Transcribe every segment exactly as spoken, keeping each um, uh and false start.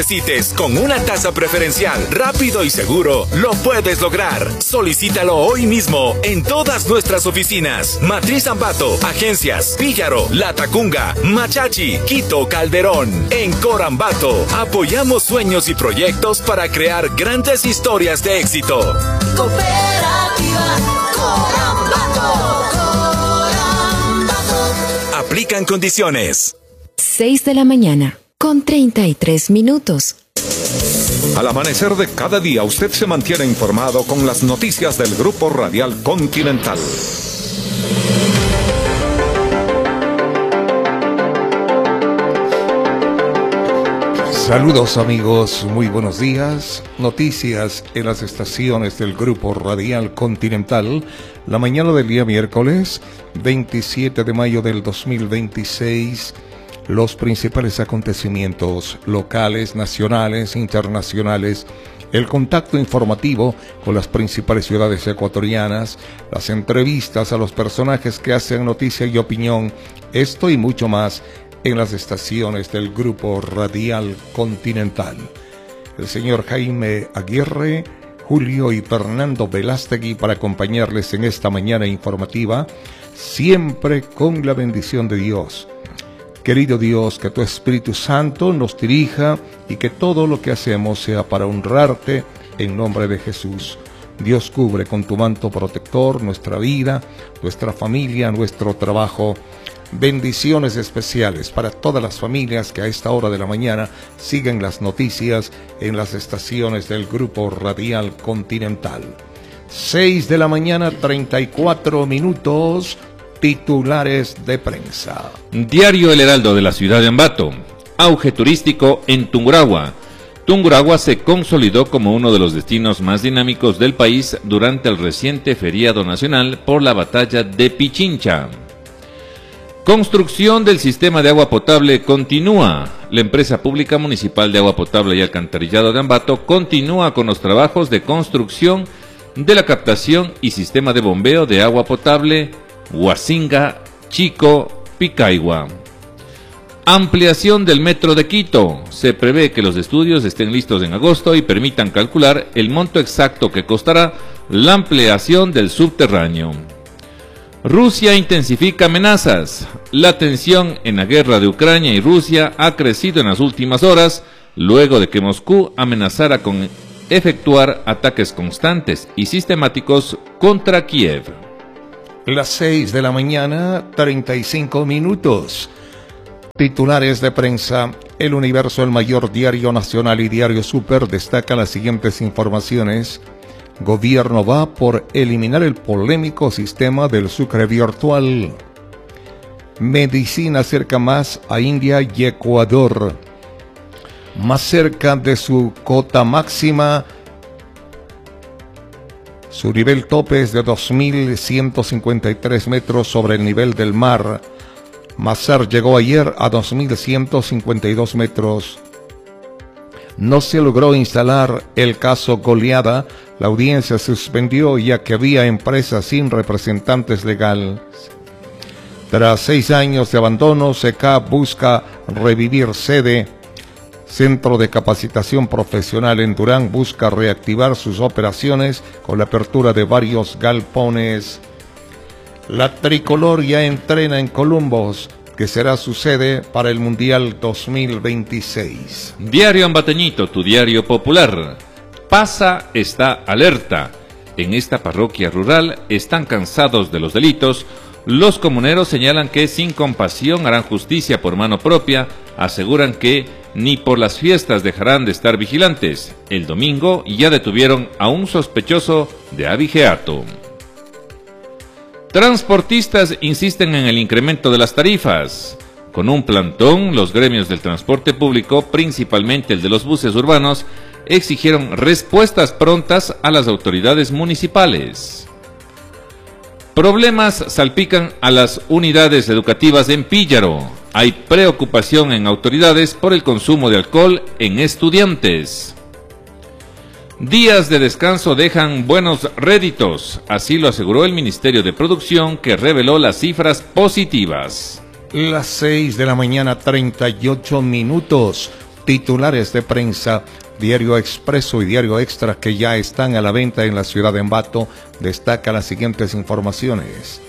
necesites con una tasa preferencial, rápido y seguro, lo puedes lograr. Solicítalo hoy mismo en todas nuestras oficinas. Matriz Ambato, Agencias, Píllaro, Latacunga, Machachi, Quito, Calderón. En Corambato, apoyamos sueños y proyectos para crear grandes historias de éxito. Cooperativa Corambato, Corambato. Aplican condiciones. seis de la mañana, con treinta y tres minutos. Al amanecer de cada día, usted se mantiene informado con las noticias del Grupo Radial Continental. Saludos amigos, muy buenos días. Noticias en las estaciones del Grupo Radial Continental. La mañana del día miércoles, veintisiete de mayo del dos mil veintiséis. Los principales acontecimientos locales, nacionales, internacionales, el contacto informativo con las principales ciudades ecuatorianas, las entrevistas a los personajes que hacen noticia y opinión, esto y mucho más en las estaciones del Grupo Radial Continental. El señor Jaime Aguirre, Julio y Fernando Velástegui para acompañarles en esta mañana informativa, siempre con la bendición de Dios. Querido Dios, que tu Espíritu Santo nos dirija y que todo lo que hacemos sea para honrarte en nombre de Jesús. Dios, cubre con tu manto protector nuestra vida, nuestra familia, nuestro trabajo. Bendiciones especiales para todas las familias que a esta hora de la mañana siguen las noticias en las estaciones del Grupo Radial Continental. seis de la mañana, treinta y cuatro minutos. Titulares de prensa. Diario El Heraldo de la ciudad de Ambato. Auge turístico en Tungurahua. Tungurahua se consolidó como uno de los destinos más dinámicos del país durante el reciente feriado nacional por la batalla de Pichincha. Construcción del sistema de agua potable continúa. La empresa pública municipal de agua potable y alcantarillado de Ambato continúa con los trabajos de construcción de la captación y sistema de bombeo de agua potable Huasinga, Chico, Picaigua. Ampliación del metro de Quito. Se prevé que los estudios estén listos en agosto y permitan calcular el monto exacto que costará la ampliación del subterráneo. Rusia intensifica amenazas. La tensión en la guerra de Ucrania y Rusia ha crecido en las últimas horas, luego de que Moscú amenazara con efectuar ataques constantes y sistemáticos contra Kiev. Las seis de la mañana, treinta y cinco minutos. Titulares de prensa. El Universo, el mayor diario nacional y diario Super, destaca las siguientes informaciones. Gobierno va por eliminar el polémico sistema del sucre virtual. Medicina acerca más a India y Ecuador. Más cerca de su cota máxima. Su nivel tope es de dos mil ciento cincuenta y tres metros sobre el nivel del mar. Masar llegó ayer a dos mil ciento cincuenta y dos metros. No se logró instalar el caso Goleada. La audiencia se suspendió ya que había empresas sin representantes legales. Tras seis años de abandono, C E C A busca revivir sede. Centro de Capacitación Profesional en Durán busca reactivar sus operaciones con la apertura de varios galpones. La tricolor ya entrena en Columbus, que será su sede para el Mundial dos mil veintiséis. Diario Ambateñito, tu diario popular. Pasa está alerta. En esta parroquia rural están cansados de los delitos. Los comuneros señalan que sin compasión harán justicia por mano propia. Aseguran que ni por las fiestas dejarán de estar vigilantes. El domingo ya detuvieron a un sospechoso de abigeato. Transportistas insisten en el incremento de las tarifas. Con un plantón, los gremios del transporte público, principalmente el de los buses urbanos, exigieron respuestas prontas a las autoridades municipales. Problemas salpican a las unidades educativas en Píllaro. Hay preocupación en autoridades por el consumo de alcohol en estudiantes. Días de descanso dejan buenos réditos, así lo aseguró el Ministerio de Producción, que reveló las cifras positivas. Las seis de la mañana, treinta y ocho minutos. titulares de prensa, Diario Expreso y Diario Extra, que ya están a la venta en la ciudad de Ambato, destaca las siguientes informaciones.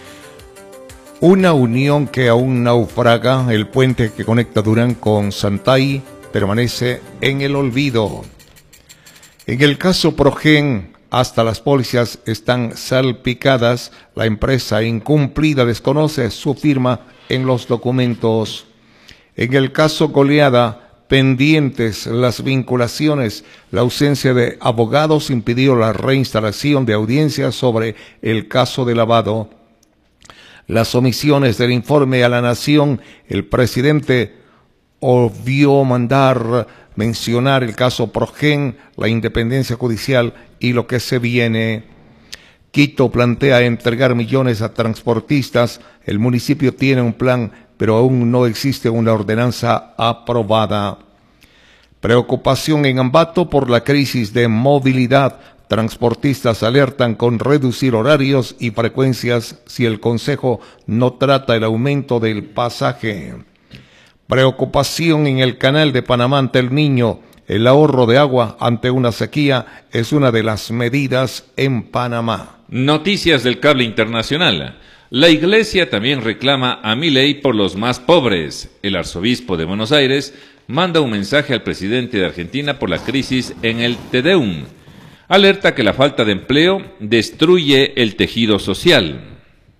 Una unión que aún naufraga, el puente que conecta Durán con Santay permanece en el olvido. En el caso Progen, hasta las pólizas están salpicadas, la empresa incumplida desconoce su firma en los documentos. En el caso Goleada, pendientes las vinculaciones, la ausencia de abogados impidió la reinstalación de audiencias sobre el caso de lavado. Las omisiones del informe a la Nación, el presidente obvió mandar mencionar el caso Progen, la independencia judicial y lo que se viene. Quito plantea entregar millones a transportistas, el municipio tiene un plan, pero aún no existe una ordenanza aprobada. Preocupación en Ambato por la crisis de movilidad. Transportistas alertan con reducir horarios y frecuencias si el Consejo no trata el aumento del pasaje. Preocupación en el canal de Panamá ante el Niño. El ahorro de agua ante una sequía es una de las medidas en Panamá. Noticias del cable internacional. La Iglesia también reclama a Milei por los más pobres. El arzobispo de Buenos Aires manda un mensaje al presidente de Argentina por la crisis en el Te Deum. Alerta que la falta de empleo destruye el tejido social.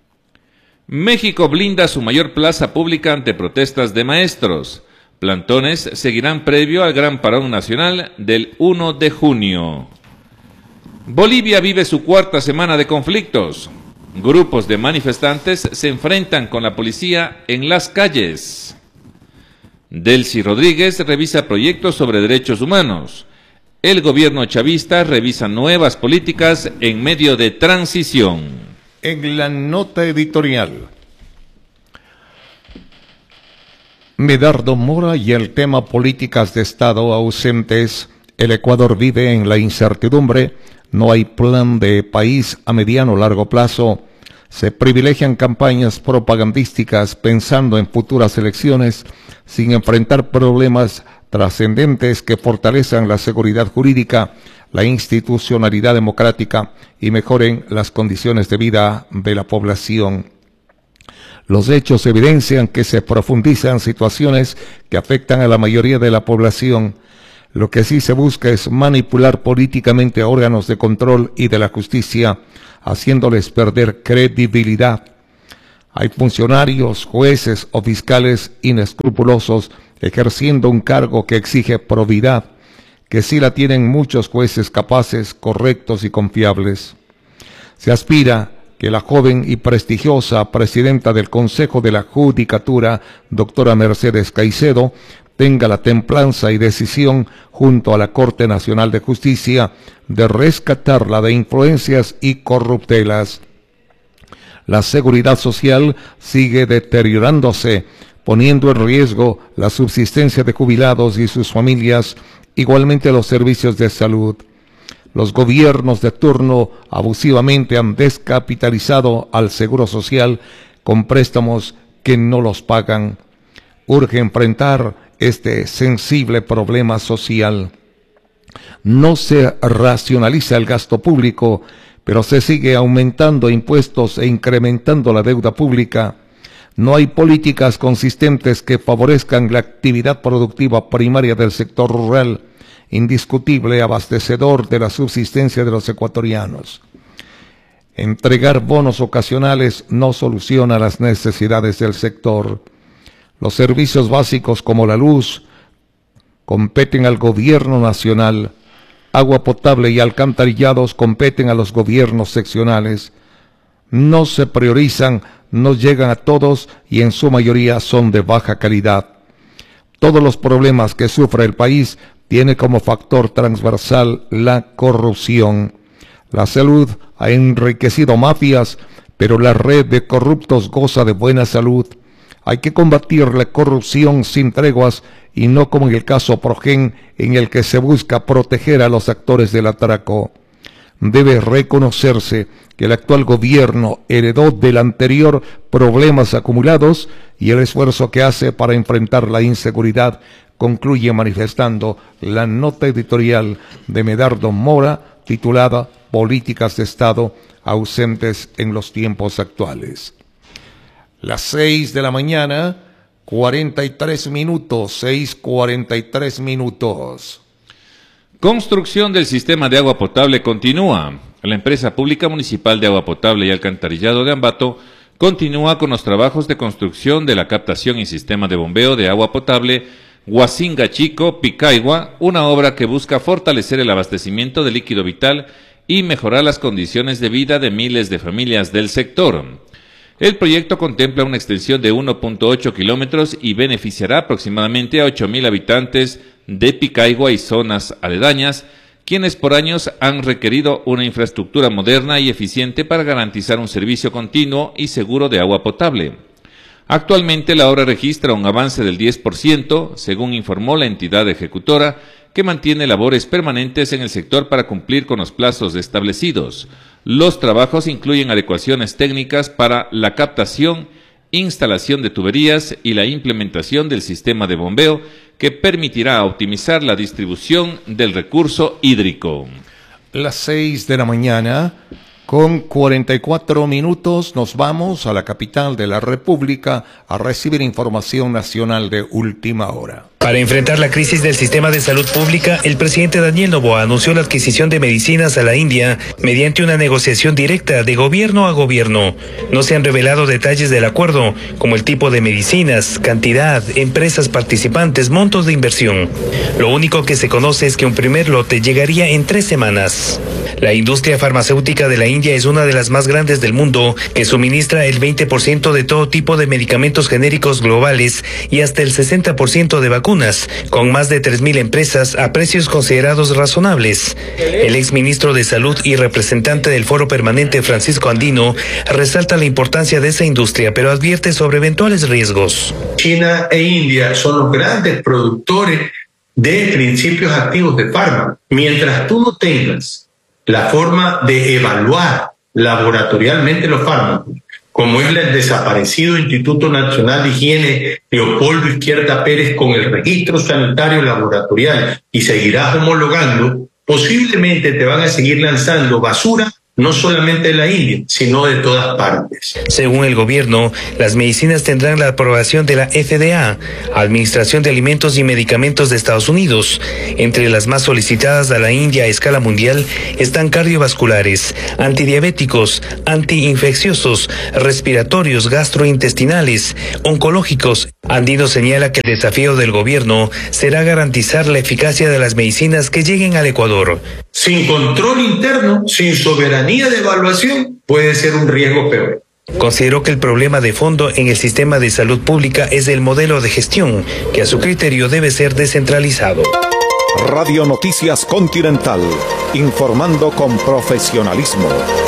México blinda su mayor plaza pública ante protestas de maestros. Plantones seguirán previo al gran parón nacional del primero de junio. Bolivia vive su cuarta semana de conflictos. Grupos de manifestantes se enfrentan con la policía en las calles. Delcy Rodríguez revisa proyectos sobre derechos humanos. El gobierno chavista revisa nuevas políticas en medio de transición. En la nota editorial, Medardo Mora y el tema políticas de Estado ausentes. El Ecuador vive en la incertidumbre. No hay plan de país a mediano o largo plazo. Se privilegian campañas propagandísticas pensando en futuras elecciones sin enfrentar problemas trascendentes que fortalezcan la seguridad jurídica, la institucionalidad democrática y mejoren las condiciones de vida de la población. Los hechos evidencian que se profundizan situaciones que afectan a la mayoría de la población. Lo que sí se busca es manipular políticamente a órganos de control y de la justicia, haciéndoles perder credibilidad. Hay funcionarios, jueces o fiscales inescrupulosos ejerciendo un cargo que exige probidad, que sí la tienen muchos jueces capaces, correctos y confiables. Se aspira que la joven y prestigiosa presidenta del Consejo de la Judicatura, doctora Mercedes Caicedo, tenga la templanza y decisión junto a la Corte Nacional de Justicia de rescatarla de influencias y corruptelas. La seguridad social sigue deteriorándose, poniendo en riesgo la subsistencia de jubilados y sus familias, igualmente los servicios de salud. Los gobiernos de turno abusivamente han descapitalizado al Seguro Social con préstamos que no los pagan. Urge enfrentar este sensible problema social. No se racionaliza el gasto público, pero se sigue aumentando impuestos e incrementando la deuda pública. No hay políticas consistentes que favorezcan la actividad productiva primaria del sector rural, indiscutible abastecedor de la subsistencia de los ecuatorianos. Entregar bonos ocasionales no soluciona las necesidades del sector. Los servicios básicos como la luz competen al gobierno nacional. Agua potable y alcantarillados competen a los gobiernos seccionales. No se priorizan, no llegan a todos y en su mayoría son de baja calidad. Todos los problemas que sufre el país tienen como factor transversal la corrupción. La salud ha enriquecido mafias, pero la red de corruptos goza de buena salud. Hay que combatir la corrupción sin treguas y no como en el caso Progen, en el que se busca proteger a los actores del atraco. Debe reconocerse que el actual gobierno heredó del anterior problemas acumulados y el esfuerzo que hace para enfrentar la inseguridad concluye manifestando la nota editorial de Medardo Mora titulada Políticas de Estado ausentes en los tiempos actuales. Las seis de la mañana, cuarenta y tres minutos, seis cuarenta y tres minutos. Construcción del sistema de agua potable continúa. La empresa pública municipal de agua potable y alcantarillado de Ambato continúa con los trabajos de construcción de la captación y sistema de bombeo de agua potable Huasinga Chico Picaigua, una obra que busca fortalecer el abastecimiento de líquido vital y mejorar las condiciones de vida de miles de familias del sector. El proyecto contempla una extensión de uno punto ocho kilómetros y beneficiará aproximadamente a ocho mil habitantes de Picaigua y zonas aledañas, quienes por años han requerido una infraestructura moderna y eficiente para garantizar un servicio continuo y seguro de agua potable. Actualmente la obra registra un avance del diez por ciento, según informó la entidad ejecutora, que mantiene labores permanentes en el sector para cumplir con los plazos establecidos. Los trabajos incluyen adecuaciones técnicas para la captación, instalación de tuberías y la implementación del sistema de bombeo que permitirá optimizar la distribución del recurso hídrico. Las seis de la mañana, con cuarenta y cuatro minutos, nos vamos a la capital de la República a recibir información nacional de última hora. Para enfrentar la crisis del sistema de salud pública, el presidente Daniel Noboa anunció la adquisición de medicinas a la India mediante una negociación directa de gobierno a gobierno. No se han revelado detalles del acuerdo, como el tipo de medicinas, cantidad, empresas participantes, montos de inversión. Lo único que se conoce es que un primer lote llegaría en tres semanas. La industria farmacéutica de la India es una de las más grandes del mundo, que suministra el veinte por ciento de todo tipo de medicamentos genéricos globales y hasta el sesenta por ciento de vacunas, con más de tres mil empresas a precios considerados razonables. El exministro de Salud y representante del Foro Permanente, Francisco Andino, resalta la importancia de esa industria, pero advierte sobre eventuales riesgos. China e India son los grandes productores de principios activos de fármacos. Mientras tú no tengas la forma de evaluar laboratorialmente los fármacos, como es el desaparecido Instituto Nacional de Higiene Leopoldo Izquierda Pérez con el registro sanitario laboratorial, y seguirás homologando, posiblemente te van a seguir lanzando basura, no solamente de la India, sino de todas partes. Según el gobierno, las medicinas tendrán la aprobación de la F D A, Administración de Alimentos y Medicamentos de Estados Unidos. Entre las más solicitadas a la India a escala mundial están cardiovasculares, antidiabéticos, antiinfecciosos, respiratorios, gastrointestinales, oncológicos. Andino señala que el desafío del gobierno será garantizar la eficacia de las medicinas que lleguen al Ecuador. Sin control interno, sin soberanía de evaluación, puede ser un riesgo peor. Consideró que el problema de fondo en el sistema de salud pública es el modelo de gestión, que a su criterio debe ser descentralizado. Radio Noticias Continental, informando con profesionalismo.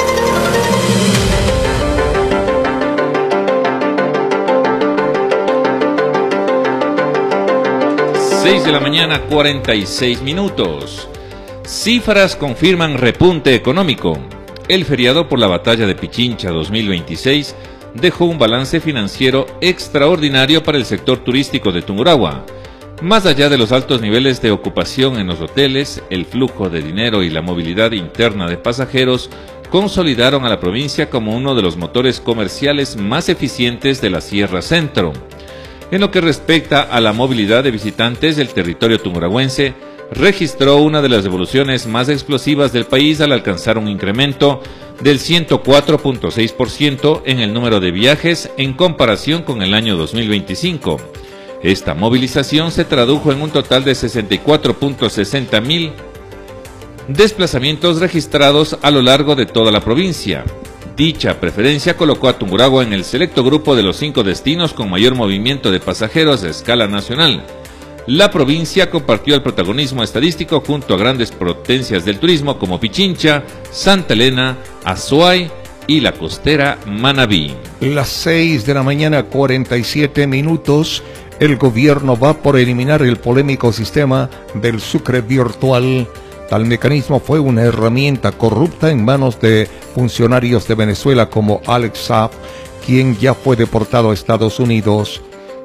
seis de la mañana, cuarenta y seis minutos. Cifras confirman repunte económico. El feriado por la batalla de Pichincha dos mil veintiséis dejó un balance financiero extraordinario para el sector turístico de Tungurahua. Más allá de los altos niveles de ocupación en los hoteles, el flujo de dinero y la movilidad interna de pasajeros consolidaron a la provincia como uno de los motores comerciales más eficientes de la Sierra Centro. En lo que respecta a la movilidad de visitantes, el territorio tungurahuense registró una de las evoluciones más explosivas del país al alcanzar un incremento del ciento cuatro punto seis por ciento en el número de viajes en comparación con el año dos mil veinticinco. Esta movilización se tradujo en un total de sesenta y cuatro punto sesenta mil desplazamientos registrados a lo largo de toda la provincia. Dicha preferencia colocó a Tungurahua en el selecto grupo de los cinco destinos con mayor movimiento de pasajeros a escala nacional. La provincia compartió el protagonismo estadístico junto a grandes potencias del turismo como Pichincha, Santa Elena, Azuay y la costera Manabí. Las seis de la mañana, cuarenta y siete minutos. El gobierno va por eliminar el polémico sistema del sucre virtual. Tal mecanismo fue una herramienta corrupta en manos de funcionarios de Venezuela como Alex Saab, quien ya fue deportado a Estados Unidos.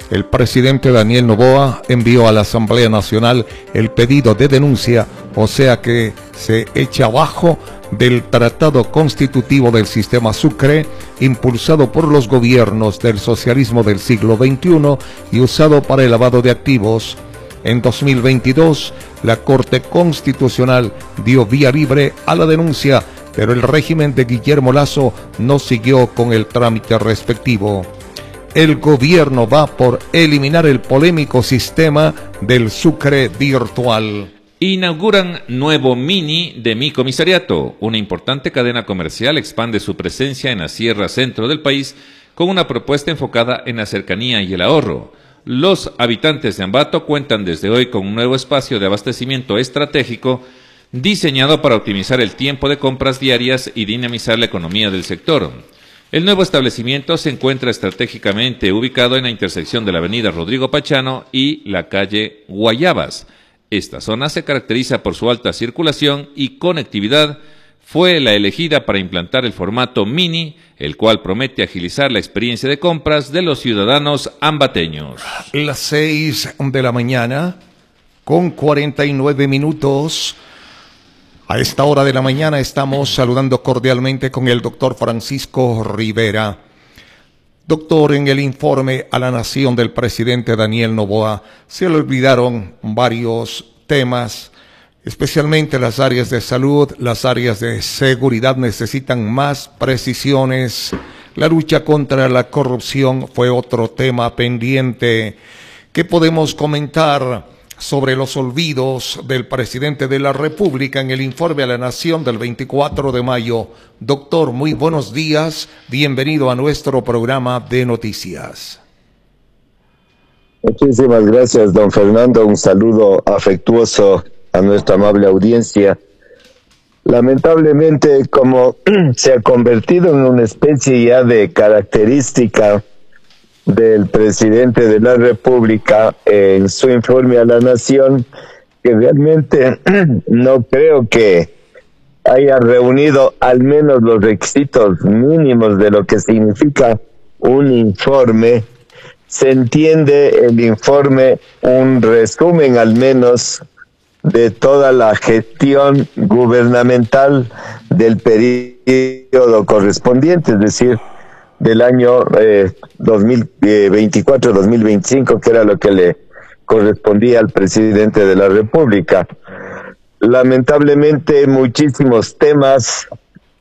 El presidente Daniel Noboa envió a la Asamblea Nacional el pedido de denuncia, o sea que se echa abajo del Tratado Constitutivo del Sistema Sucre, impulsado por los gobiernos del socialismo del siglo veintiuno y usado para el lavado de activos. En dos mil veintidós, la Corte Constitucional dio vía libre a la denuncia, pero el régimen de Guillermo Lasso no siguió con el trámite respectivo. El gobierno va por eliminar el polémico sistema del Sucre virtual. Inauguran nuevo Mini de Mi Comisariato. Una importante cadena comercial expande su presencia en la sierra centro del país con una propuesta enfocada en la cercanía y el ahorro. Los habitantes de Ambato cuentan desde hoy con un nuevo espacio de abastecimiento estratégico diseñado para optimizar el tiempo de compras diarias y dinamizar la economía del sector. El nuevo establecimiento se encuentra estratégicamente ubicado en la intersección de la avenida Rodrigo Pachano y la calle Guayabas. Esta zona se caracteriza por su alta circulación y conectividad. Fue la elegida para implantar el formato Mini, el cual promete agilizar la experiencia de compras de los ciudadanos ambateños. Las seis de la mañana, con cuarenta y nueve minutos. A esta hora de la mañana estamos saludando cordialmente con el doctor Francisco Rivera. Doctor, en el informe a la Nación del presidente Daniel Noboa se le olvidaron varios temas, especialmente las áreas de salud, las áreas de seguridad necesitan más precisiones. La lucha contra la corrupción fue otro tema pendiente. ¿Qué podemos comentar sobre los olvidos del presidente de la República en el informe a la Nación del veinticuatro de mayo? Doctor, muy buenos días, bienvenido a nuestro programa de noticias. Muchísimas gracias, don Fernando, un saludo afectuoso a nuestra amable audiencia. Lamentablemente, como se ha convertido en una especie ya de característica del presidente de la República en su informe a la Nación, que realmente no creo que haya reunido al menos los requisitos mínimos de lo que significa un informe. Se entiende el informe un resumen al menos de toda la gestión gubernamental del periodo correspondiente, es decir, del año eh, dos mil veinticuatro a dos mil veinticinco, que era lo que le correspondía al presidente de la República. Lamentablemente, muchísimos temas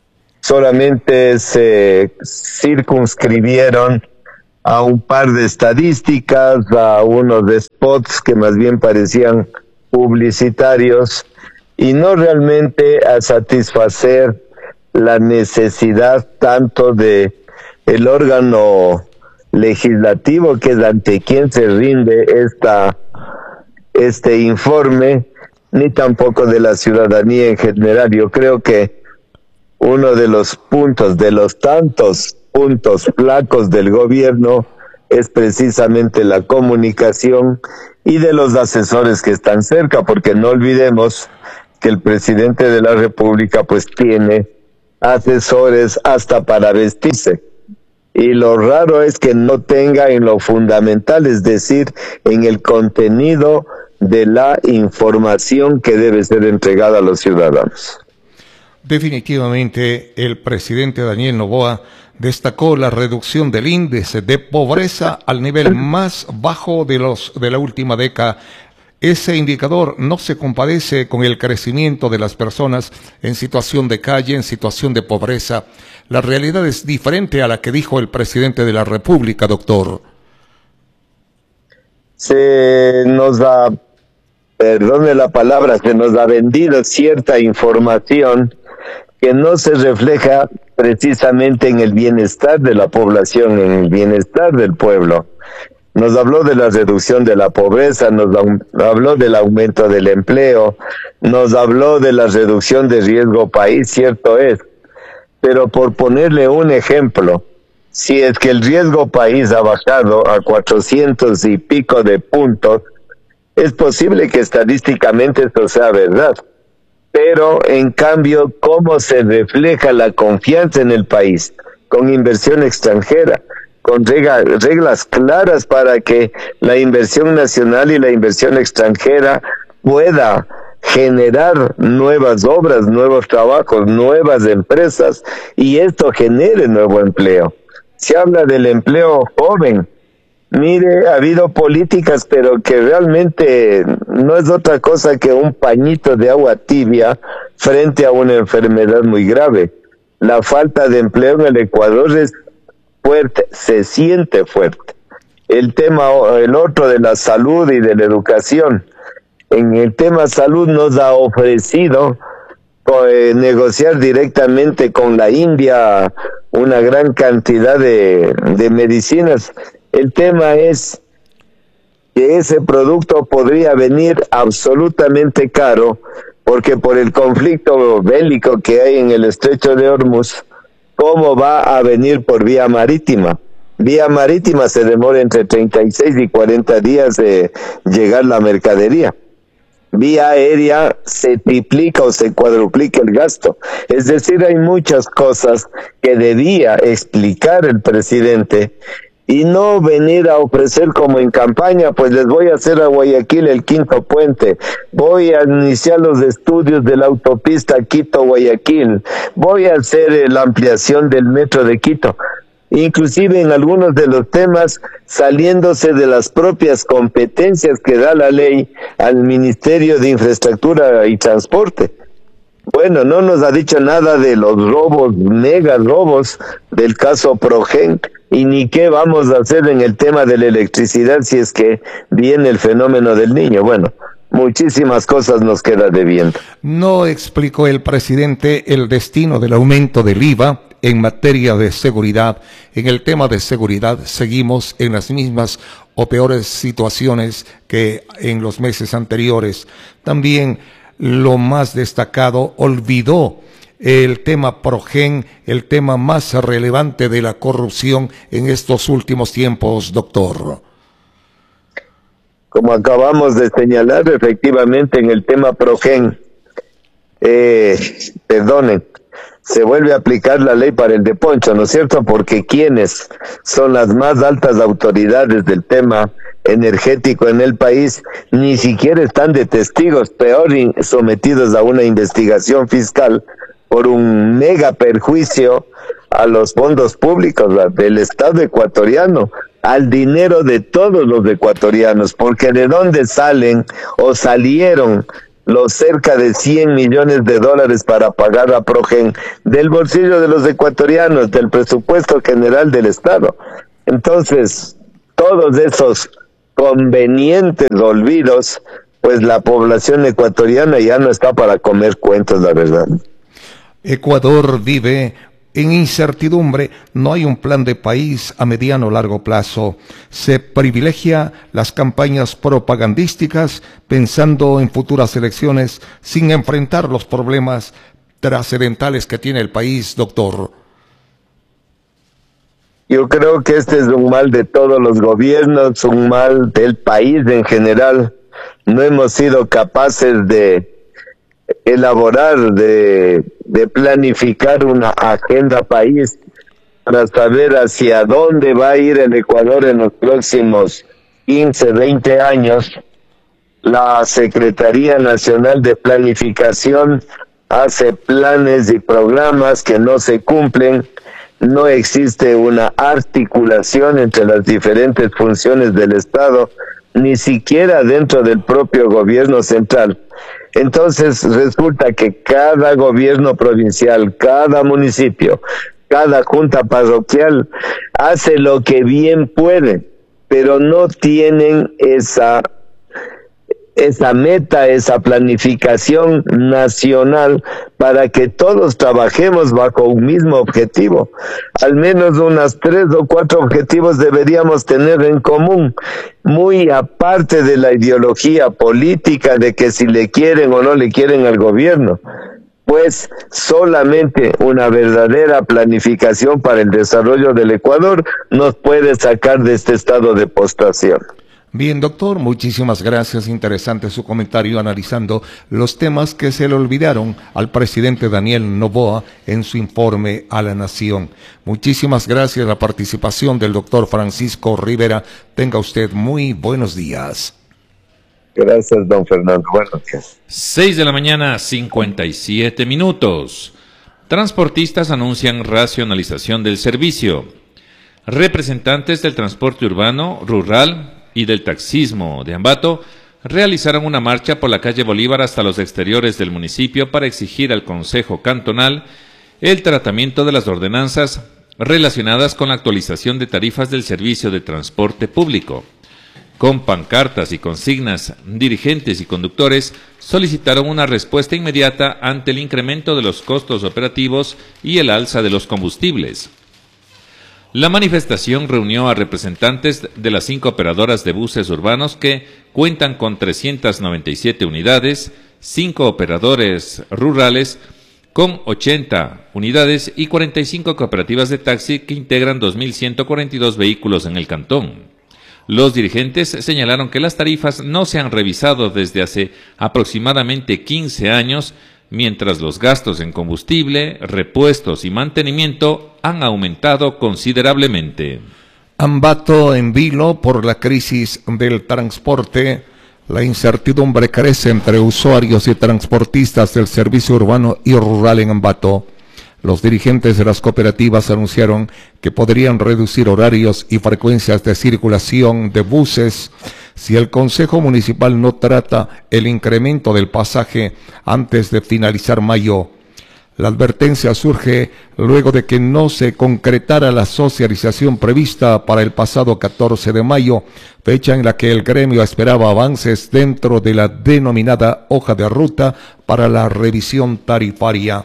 solamente se circunscribieron a un par de estadísticas, a unos de spots que más bien parecían publicitarios, y no realmente a satisfacer la necesidad tanto de el órgano legislativo, que es ante quien se rinde esta este informe, ni tampoco de la ciudadanía en general. Yo creo que uno de los puntos, de los tantos puntos flacos del gobierno, es precisamente la comunicación y de los asesores que están cerca, porque no olvidemos que el presidente de la República pues tiene asesores hasta para vestirse. Y lo raro es que no tenga en lo fundamental, es decir, en el contenido de la información que debe ser entregada a los ciudadanos. Definitivamente, el presidente Daniel Noboa destacó la reducción del índice de pobreza al nivel más bajo de los de la última década. Ese indicador no se compadece con el crecimiento de las personas en situación de calle, en situación de pobreza. La realidad es diferente a la que dijo el presidente de la República, doctor. Se nos ha, perdone la palabra, se nos ha vendido cierta información que no se refleja precisamente en el bienestar de la población, en el bienestar del pueblo. Nos habló de la reducción de la pobreza, nos habló del aumento del empleo, nos habló de la reducción de riesgo país, cierto es. Pero por ponerle un ejemplo, si es que el riesgo país ha bajado a cuatrocientos y pico de puntos, es posible que estadísticamente esto sea verdad. Pero, en cambio, ¿cómo se refleja la confianza en el país? Con inversión extranjera, con regla, reglas claras para que la inversión nacional y la inversión extranjera pueda generar nuevas obras, nuevos trabajos, nuevas empresas, y esto genere nuevo empleo. Se habla del empleo joven. Mire, ha habido políticas, pero que realmente no es otra cosa que un pañito de agua tibia frente a una enfermedad muy grave. La falta de empleo en el Ecuador es fuerte, se siente fuerte. El tema, el otro de la salud y de la educación. En el tema salud nos ha ofrecido eh, negociar directamente con la India una gran cantidad de, de medicinas. El tema es que ese producto podría venir absolutamente caro, porque por el conflicto bélico que hay en el estrecho de Hormuz, ¿cómo va a venir por vía marítima? Vía marítima se demora entre treinta y seis y cuarenta días de llegar la mercadería. Vía aérea se triplica o se cuadruplica el gasto. Es decir, hay muchas cosas que debía explicar el presidente y no venir a ofrecer como en campaña, pues les voy a hacer a Guayaquil el quinto puente, voy a iniciar los estudios de la autopista Quito-Guayaquil, voy a hacer la ampliación del metro de Quito, inclusive en algunos de los temas saliéndose de las propias competencias que da la ley al Ministerio de Infraestructura y Transporte. Bueno, no nos ha dicho nada de los robos, mega robos del caso Progen, y ni qué vamos a hacer en el tema de la electricidad si es que viene el fenómeno del Niño. Bueno, muchísimas cosas nos queda debiendo. No explicó el presidente el destino del aumento del I V A en materia de seguridad. En el tema de seguridad seguimos en las mismas o peores situaciones que en los meses anteriores. También lo más destacado, olvidó el tema Progen, el tema más relevante de la corrupción en estos últimos tiempos, doctor. Como acabamos de señalar, efectivamente en el tema Progen, eh, perdonen, se vuelve a aplicar la ley para el de Poncho, ¿no es cierto? Porque quienes son las más altas autoridades del tema energético en el país ni siquiera están de testigos, peor sometidos a una investigación fiscal por un mega perjuicio a los fondos públicos del Estado ecuatoriano, al dinero de todos los ecuatorianos, porque de dónde salen o salieron los cerca de cien millones de dólares para pagar a Progen, del bolsillo de los ecuatorianos, del presupuesto general del Estado. Entonces, todos esos convenientes olvidos, pues la población ecuatoriana ya no está para comer cuentos, la verdad. Ecuador vive en incertidumbre, no hay un plan de país a mediano o largo plazo. Se privilegia las campañas propagandísticas pensando en futuras elecciones sin enfrentar los problemas trascendentales que tiene el país, doctor. Yo creo que este es un mal de todos los gobiernos, un mal del país en general. No hemos sido capaces de elaborar, de, de planificar una agenda país para saber hacia dónde va a ir el Ecuador en los próximos quince, veinte años. La Secretaría Nacional de Planificación hace planes y programas que no se cumplen. No existe una articulación entre las diferentes funciones del Estado, ni siquiera dentro del propio gobierno central. Entonces resulta que cada gobierno provincial, cada municipio, cada junta parroquial hace lo que bien puede, pero no tienen esa esa meta, esa planificación nacional para que todos trabajemos bajo un mismo objetivo. Al menos unas tres o cuatro objetivos deberíamos tener en común, muy aparte de la ideología política de que si le quieren o no le quieren al gobierno. Pues solamente una verdadera planificación para el desarrollo del Ecuador nos puede sacar de este estado de postración. Bien, doctor, muchísimas gracias. Interesante su comentario analizando los temas que se le olvidaron al presidente Daniel Noboa en su informe a la Nación. Muchísimas gracias a la participación del doctor Francisco Rivera. Tenga usted muy buenos días. Gracias, don Fernando. Buenos días. seis de la mañana, cincuenta y siete minutos. Transportistas anuncian racionalización del servicio. Representantes del transporte urbano, rural y del taxismo de Ambato realizaron una marcha por la calle Bolívar hasta los exteriores del municipio para exigir al Consejo Cantonal el tratamiento de las ordenanzas relacionadas con la actualización de tarifas del servicio de transporte público. Con pancartas y consignas, dirigentes y conductores solicitaron una respuesta inmediata ante el incremento de los costos operativos y el alza de los combustibles. La manifestación reunió a representantes de las cinco operadoras de buses urbanos que cuentan con trescientas noventa y siete unidades, cinco operadores rurales con ochenta unidades y cuarenta y cinco cooperativas de taxi que integran dos mil ciento cuarenta y dos vehículos en el cantón. Los dirigentes señalaron que las tarifas no se han revisado desde hace aproximadamente quince años, mientras los gastos en combustible, repuestos y mantenimiento han aumentado considerablemente. Ambato en vilo por la crisis del transporte. La incertidumbre crece entre usuarios y transportistas del servicio urbano y rural en Ambato. Los dirigentes de las cooperativas anunciaron que podrían reducir horarios y frecuencias de circulación de buses si el Consejo Municipal no trata el incremento del pasaje antes de finalizar mayo. La advertencia surge luego de que no se concretara la socialización prevista para el pasado catorce de mayo, fecha en la que el gremio esperaba avances dentro de la denominada hoja de ruta para la revisión tarifaria.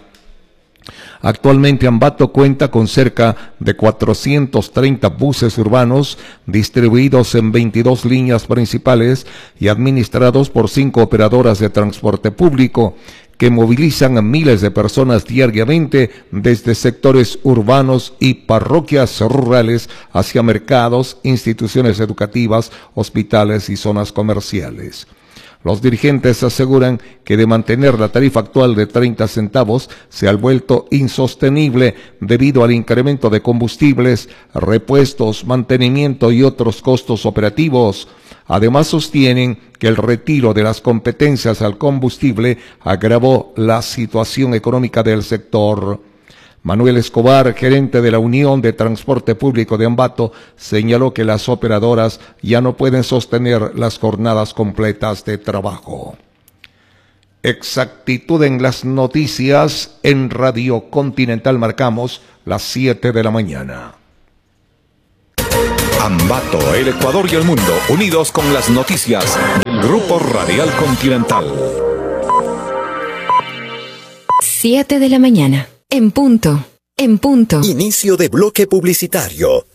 Actualmente Ambato cuenta con cerca de cuatrocientos treinta buses urbanos distribuidos en veintidós líneas principales y administrados por cinco operadoras de transporte público que movilizan a miles de personas diariamente desde sectores urbanos y parroquias rurales hacia mercados, instituciones educativas, hospitales y zonas comerciales. Los dirigentes aseguran que de mantener la tarifa actual de treinta centavos se ha vuelto insostenible debido al incremento de combustibles, repuestos, mantenimiento y otros costos operativos. Además sostienen que el retiro de las competencias al combustible agravó la situación económica del sector. Manuel Escobar, gerente de la Unión de Transporte Público de Ambato, señaló que las operadoras ya no pueden sostener las jornadas completas de trabajo. Exactitud en las noticias. En Radio Continental marcamos las siete de la mañana. Ambato, el Ecuador y el mundo, unidos con las noticias del Grupo Radial Continental. siete de la mañana. En punto, en punto. Inicio de bloque publicitario.